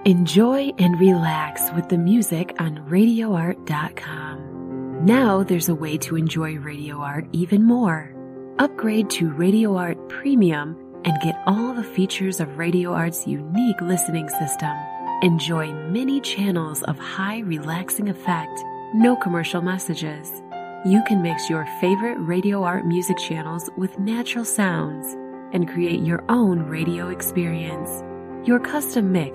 Enjoy and relax with the music on RadioArt.com. Now there's a way to enjoy Radio Art even more. Upgrade to Radio Art Premium and get all the features of Radio Art's unique listening system. Enjoy many channels of high relaxing effect, no commercial messages. You can mix your favorite Radio Art music channels with natural sounds and create your own radio experience. Your custom mix